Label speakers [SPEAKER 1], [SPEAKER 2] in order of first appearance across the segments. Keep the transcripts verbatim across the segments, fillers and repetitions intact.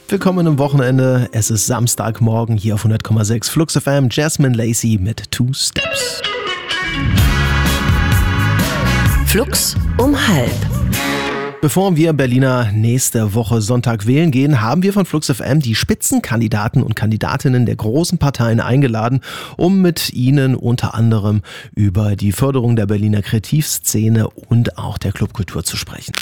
[SPEAKER 1] Willkommen am Wochenende. Es ist Samstagmorgen hier auf hundert Komma sechs Flux F M. Jasmine Lacey mit Two Steps.
[SPEAKER 2] Flux um halb.
[SPEAKER 1] Bevor wir Berliner nächste Woche Sonntag wählen gehen, haben wir von Flux F M die Spitzenkandidaten und Kandidatinnen der großen Parteien eingeladen, um mit ihnen unter anderem über die Förderung der Berliner Kreativszene und auch der Clubkultur zu sprechen.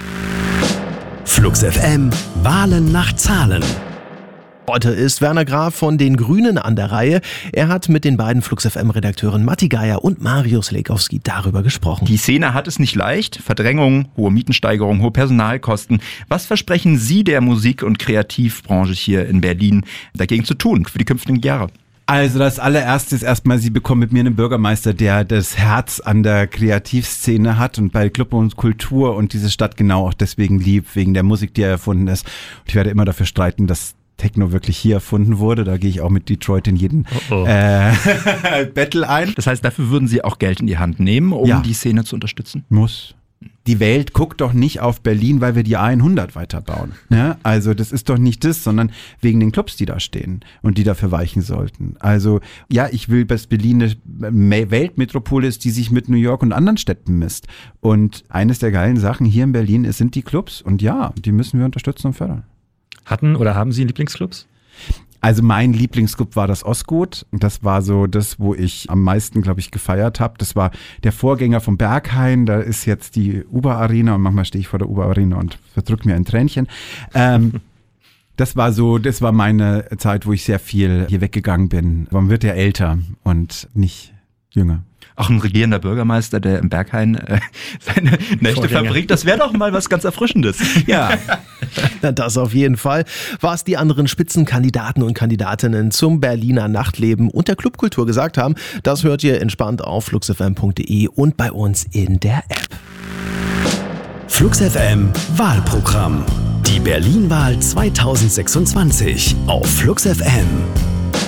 [SPEAKER 3] Flux F M, Wahlen nach Zahlen.
[SPEAKER 1] Heute ist Werner Graf von den Grünen an der Reihe. Er hat mit den beiden Flux F M-Redakteuren Matti Geier und Marius Lekowski darüber gesprochen.
[SPEAKER 4] Die Szene hat es nicht leicht. Verdrängung, hohe Mietensteigerung, hohe Personalkosten. Was versprechen Sie der Musik- und Kreativbranche hier in Berlin dagegen zu tun für die künftigen Jahre?
[SPEAKER 5] Also das allererste ist erstmal, Sie bekommen mit mir einen Bürgermeister, der das Herz an der Kreativszene hat und bei Club und Kultur und diese Stadt genau auch deswegen liebt, wegen der Musik, die er erfunden ist. Und ich werde immer dafür streiten, dass Techno wirklich hier erfunden wurde. Da gehe ich auch mit Detroit in jeden oh oh. Äh, Battle ein.
[SPEAKER 4] Das heißt, dafür würden Sie auch Geld in die Hand nehmen, um ja. die Szene zu unterstützen?
[SPEAKER 5] Muss. Die Welt guckt doch nicht auf Berlin, weil wir die A hundert weiterbauen. Ne? Also das ist doch nicht das, sondern wegen den Clubs, die da stehen und die dafür weichen sollten. Also ja, ich will, dass Berlin eine Weltmetropole ist, die sich mit New York und anderen Städten misst. Und eines der geilen Sachen hier in Berlin ist, sind die Clubs. Und ja, die müssen wir unterstützen und fördern.
[SPEAKER 6] Hatten oder haben Sie Lieblingsclubs?
[SPEAKER 5] Also mein Lieblingsclub war das Osgood. Das war so das, wo ich am meisten, glaube ich, gefeiert habe. Das war der Vorgänger vom Berghain. Da ist jetzt die Uber-Arena und manchmal stehe ich vor der Uber-Arena und verdrück mir ein Tränchen. Ähm, das war so, das war meine Zeit, wo ich sehr viel hier weggegangen bin. Man wird ja älter und nicht jünger.
[SPEAKER 4] Auch ein regierender Bürgermeister, der im Berghain äh, seine Nächte Vorgänger. verbringt, das wäre doch mal was ganz Erfrischendes.
[SPEAKER 5] Ja,
[SPEAKER 1] das auf jeden Fall. Was die anderen Spitzenkandidaten und Kandidatinnen zum Berliner Nachtleben und der Clubkultur gesagt haben, das hört ihr entspannt auf flux f m punkt d e und bei uns in der App.
[SPEAKER 3] Flux F M Wahlprogramm. Die Berlin-Wahl zweitausendsechsundzwanzig auf Flux F M.